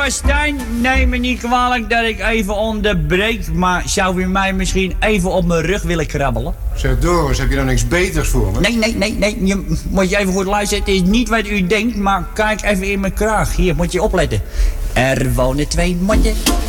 Goh, Stijn, neem me niet kwalijk dat ik even onderbreek, maar zou u mij misschien even op mijn rug willen krabbelen? Zeg Doris, heb je dan niks beters voor me? Nee, moet je even goed luisteren. Het is niet wat u denkt, maar kijk even in mijn kraag. Hier, moet je opletten. Er wonen 2 motten